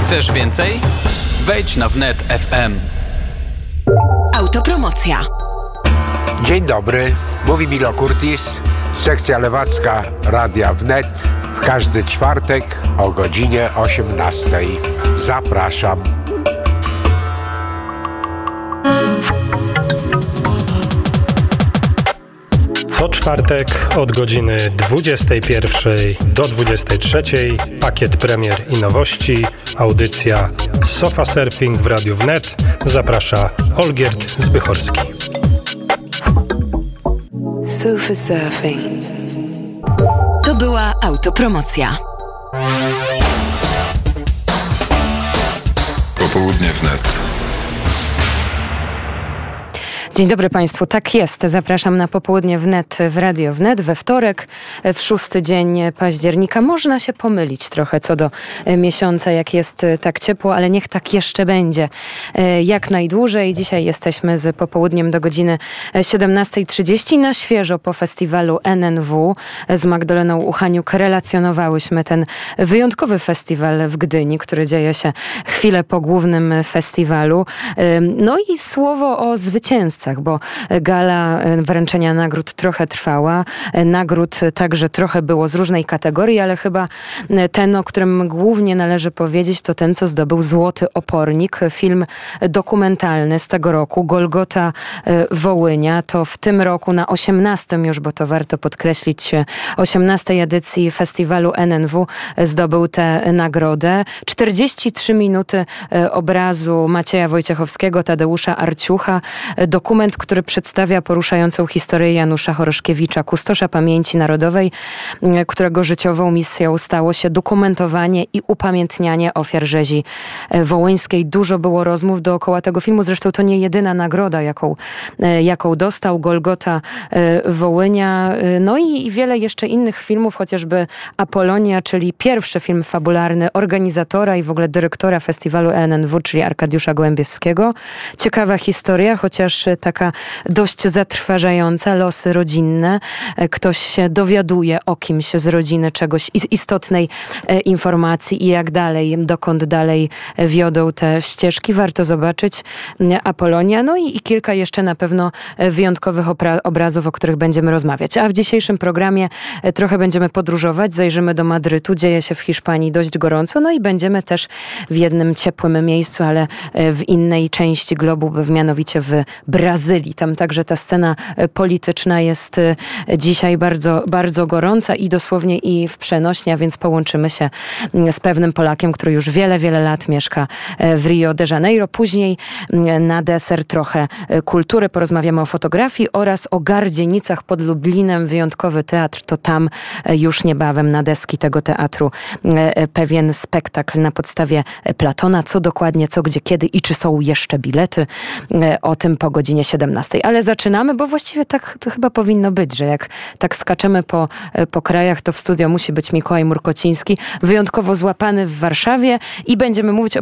Chcesz więcej? Wejdź na wnet FM. Autopromocja. Dzień dobry, mówi Milo Kurtis, sekcja lewacka Radia Wnet. W każdy czwartek o godzinie 18. Zapraszam. Co czwartek od godziny 21 do 23 pakiet premier i nowości, audycja Sofa Surfing w Radiu Wnet. Zaprasza Olgierd Zbychorski. Sofa Surfing. To była autopromocja. Popołudnie Wnet. Dzień dobry Państwu, tak jest. Zapraszam na popołudnie wnet w Radio Wnet we wtorek, w 6 dzień października. Można się pomylić trochę co do miesiąca, jak jest tak ciepło, ale niech tak jeszcze będzie jak najdłużej. Dzisiaj jesteśmy z popołudniem do godziny 17:30 na świeżo po festiwalu NNW. Z Magdaleną Uchaniuk relacjonowałyśmy ten wyjątkowy festiwal w Gdyni, który dzieje się chwilę po głównym festiwalu. No i słowo o zwycięzcach, bo gala wręczenia nagród trochę trwała. Nagród także trochę było z różnej kategorii, ale chyba ten, o którym głównie należy powiedzieć, to ten, co zdobył Złoty Opornik. Film dokumentalny z tego roku, Golgota Wołynia. To w tym roku na 18. już, bo to warto podkreślić, 18. edycji festiwalu NNW zdobył tę nagrodę. 43 minuty obrazu Macieja Wojciechowskiego, Tadeusza Arciucha. Dokument, który przedstawia poruszającą historię Janusza Choroszkiewicza, kustosza pamięci narodowej, którego życiową misją stało się dokumentowanie i upamiętnianie ofiar rzezi wołyńskiej. Dużo było rozmów dookoła tego filmu, zresztą to nie jedyna nagroda, jaką dostał, Golgota Wołynia. No i wiele jeszcze innych filmów, chociażby Apolonia, czyli pierwszy film fabularny organizatora i w ogóle dyrektora festiwalu NNW, czyli Arkadiusza Gołębiewskiego. Ciekawa historia, chociaż taka dość zatrważająca, losy rodzinne. Ktoś się dowiaduje o kimś z rodziny, czegoś, istotnej informacji i jak dalej, dokąd dalej wiodą te ścieżki. Warto zobaczyć Apolonia. No i kilka jeszcze na pewno wyjątkowych obrazów, o których będziemy rozmawiać. A w dzisiejszym programie trochę będziemy podróżować, zajrzymy do Madrytu. Dzieje się w Hiszpanii dość gorąco. No i będziemy też w jednym ciepłym miejscu, ale w innej części globu, mianowicie w Brazylii. Tam także ta scena polityczna jest dzisiaj bardzo, bardzo gorąca i dosłownie i w przenośni, a więc połączymy się z pewnym Polakiem, który już wiele, wiele lat mieszka w Rio de Janeiro. Później na deser trochę kultury, porozmawiamy o fotografii oraz o Gardzienicach pod Lublinem. Wyjątkowy teatr, to tam już niebawem na deski tego teatru pewien spektakl na podstawie Platona. Co dokładnie, co, gdzie, kiedy i czy są jeszcze bilety. O tym po godzinie 17. Ale zaczynamy, bo właściwie tak to chyba powinno być, że jak tak skaczemy po krajach, to w studio musi być Mikołaj Murkociński, wyjątkowo złapany w Warszawie i będziemy mówić o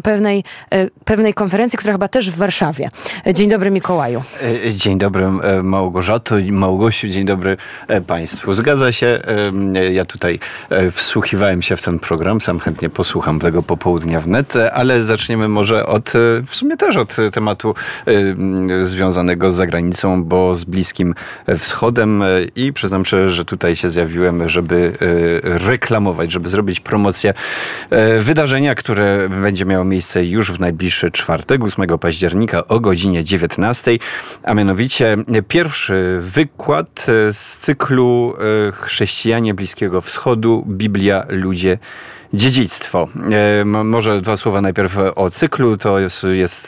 pewnej konferencji, która chyba też w Warszawie. Dzień dobry, Mikołaju. Dzień dobry, Małgorzato i Małgosiu, dzień dobry Państwu. Zgadza się, ja tutaj wsłuchiwałem się w ten program, sam chętnie posłucham tego popołudnia wnet, ale zaczniemy może w sumie też od tematu związanego z zagranicą, bo z Bliskim Wschodem i przyznam szczerze, że tutaj się zjawiłem, żeby reklamować, żeby zrobić promocję wydarzenia, które będzie miało miejsce już w najbliższy czwartek, 8 października o godzinie 19, a mianowicie pierwszy wykład z cyklu Chrześcijanie Bliskiego Wschodu, Biblia, ludzie, dziedzictwo. Może dwa słowa najpierw o cyklu. To jest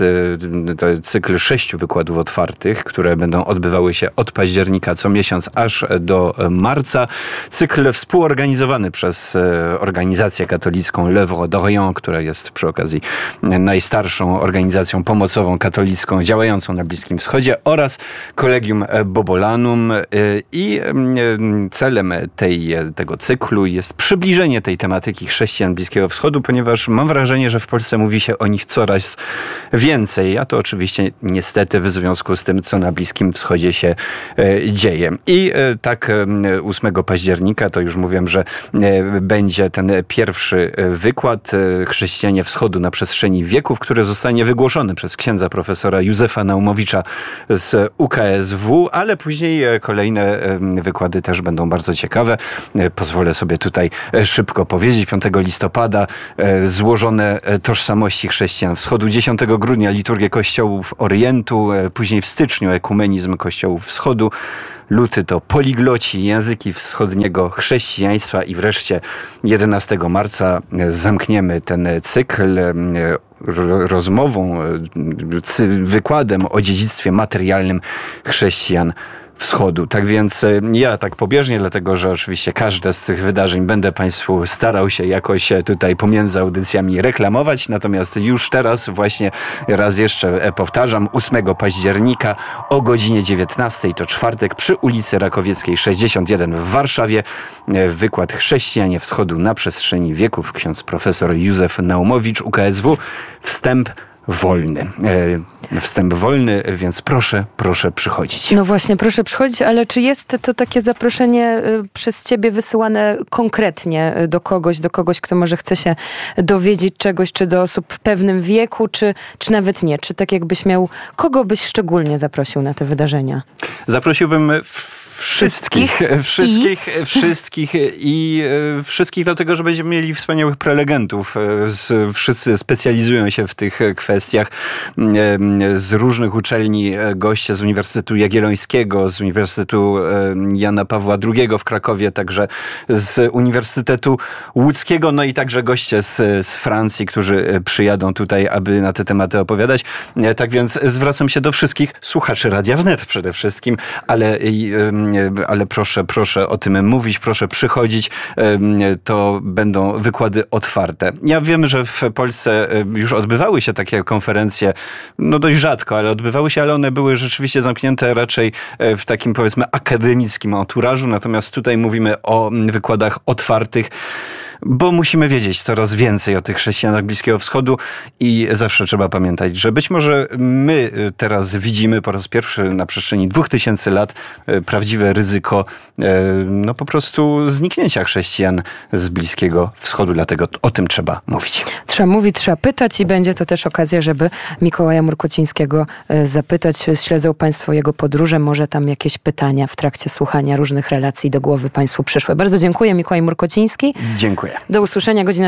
cykl 6 wykładów otwartych, które będą odbywały się od października co miesiąc aż do marca. Cykl współorganizowany przez organizację katolicką L'Œuvre d'Orient, która jest przy okazji najstarszą organizacją pomocową katolicką działającą na Bliskim Wschodzie, oraz Collegium Bobolanum. I celem tego cyklu jest przybliżenie tej tematyki chrześcijaństwa chrześcijan Bliskiego Wschodu, ponieważ mam wrażenie, że w Polsce mówi się o nich coraz więcej, a to oczywiście niestety w związku z tym, co na Bliskim Wschodzie się dzieje. I tak 8 października, to już mówiłem, że będzie ten pierwszy wykład Chrześcijanie Wschodu na przestrzeni wieków, który zostanie wygłoszony przez księdza profesora Józefa Naumowicza z UKSW, ale później kolejne wykłady też będą bardzo ciekawe. Pozwolę sobie tutaj szybko powiedzieć. 5 listopada złożone tożsamości chrześcijan Wschodu, 10 grudnia liturgię kościołów Orientu, później w styczniu ekumenizm kościołów Wschodu, luty to poligloci, języki wschodniego chrześcijaństwa i wreszcie 11 marca zamkniemy ten cykl rozmową, wykładem o dziedzictwie materialnym chrześcijan Wschodu. Tak więc ja tak pobieżnie, dlatego że oczywiście każde z tych wydarzeń będę Państwu starał się jakoś tutaj pomiędzy audycjami reklamować, natomiast już teraz właśnie raz jeszcze powtarzam, 8 października o godzinie 19, to czwartek, przy ulicy Rakowieckiej 61 w Warszawie, wykład Chrześcijanie Wschodu na przestrzeni wieków, ksiądz profesor Józef Naumowicz, UKSW, wstęp wolny, więc proszę przychodzić. No właśnie, proszę przychodzić, ale czy jest to takie zaproszenie przez ciebie wysyłane konkretnie do kogoś, kto może chce się dowiedzieć czegoś, czy do osób w pewnym wieku, czy nawet nie? Czy tak jakbyś miał, kogo byś szczególnie zaprosił na te wydarzenia? Zaprosiłbym wszystkich dlatego, że będziemy mieli wspaniałych prelegentów. Wszyscy specjalizują się w tych kwestiach. Z różnych uczelni goście z Uniwersytetu Jagiellońskiego, z Uniwersytetu Jana Pawła II w Krakowie, także z Uniwersytetu Łódzkiego, no i także goście z Francji, którzy przyjadą tutaj, aby na te tematy opowiadać. Tak więc zwracam się do wszystkich słuchaczy Radia Wnet przede wszystkim, ale proszę o tym mówić, proszę przychodzić. To będą wykłady otwarte. Ja wiem, że w Polsce już odbywały się takie konferencje, no dość rzadko, ale odbywały się, ale one były rzeczywiście zamknięte raczej w takim, powiedzmy, akademickim anturażu. Natomiast tutaj mówimy o wykładach otwartych, bo musimy wiedzieć coraz więcej o tych chrześcijanach Bliskiego Wschodu i zawsze trzeba pamiętać, że być może my teraz widzimy po raz pierwszy na przestrzeni 2000 lat prawdziwe ryzyko no po prostu zniknięcia chrześcijan z Bliskiego Wschodu, dlatego o tym trzeba mówić. Trzeba mówić, trzeba pytać i będzie to też okazja, żeby Mikołaja Murkocińskiego zapytać. Śledzą Państwo jego podróże, może tam jakieś pytania w trakcie słuchania różnych relacji do głowy Państwu przyszły. Bardzo dziękuję. Mikołaj Murkociński. Dziękuję. Do usłyszenia, godzina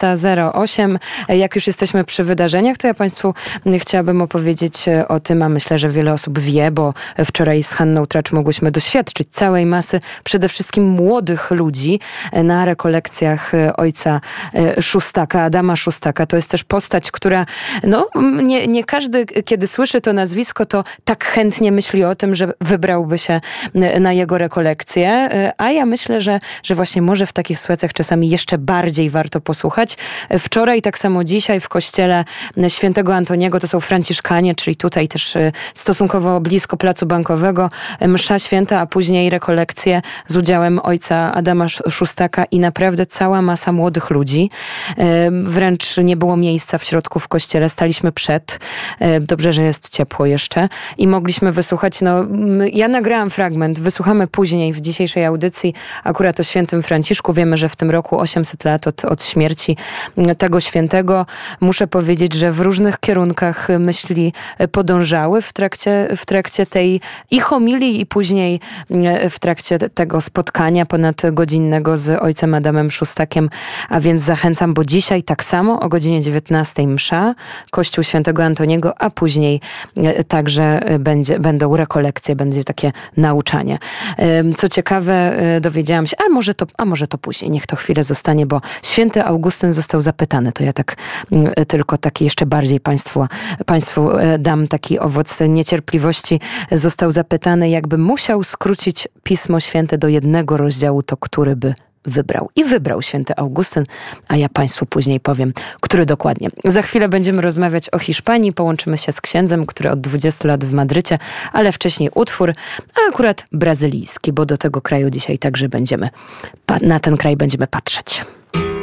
16:08. Jak już jesteśmy przy wydarzeniach, to ja Państwu chciałabym opowiedzieć o tym, a myślę, że wiele osób wie, bo wczoraj z Hanną Tracz mogłyśmy doświadczyć całej masy, przede wszystkim młodych ludzi na rekolekcjach ojca Szóstaka, Adama Szóstaka. To jest też postać, która, no, nie każdy, kiedy słyszy to nazwisko, to tak chętnie myśli o tym, że wybrałby się na jego rekolekcję, a ja myślę, że właśnie może w takich sytuacjach czasami jeszcze bardziej warto posłuchać. Wczoraj, tak samo dzisiaj w kościele świętego Antoniego, to są franciszkanie, czyli tutaj też stosunkowo blisko Placu Bankowego, msza święta, a później rekolekcje z udziałem ojca Adama Szóstaka i naprawdę cała masa młodych ludzi. Wręcz nie było miejsca w środku w kościele, staliśmy przed. Dobrze, że jest ciepło jeszcze i mogliśmy wysłuchać, no ja nagrałam fragment, wysłuchamy później w dzisiejszej audycji akurat o świętym Franciszku. Wiemy, że w tym roku 800 lat od śmierci tego świętego. Muszę powiedzieć, że w różnych kierunkach myśli podążały w trakcie tej i homilii i później w trakcie tego spotkania ponadgodzinnego z ojcem Adamem Szóstakiem. A więc zachęcam, bo dzisiaj tak samo o godzinie 19 msza, Kościół świętego Antoniego, a później także będą rekolekcje, będzie takie nauczanie. Co ciekawe, dowiedziałam się, a może to później, niech to chwilę zostanie, bo święty Augustyn został zapytany. To ja tak tylko taki jeszcze bardziej Państwu dam taki owoc niecierpliwości. Został zapytany, jakby musiał skrócić Pismo Święte do jednego rozdziału, to który by wybrał. I wybrał święty Augustyn, a ja Państwu później powiem, który dokładnie. Za chwilę będziemy rozmawiać o Hiszpanii. Połączymy się z księdzem, który od 20 lat w Madrycie, ale wcześniej utwór, a akurat brazylijski, bo do tego kraju dzisiaj także na ten kraj będziemy patrzeć.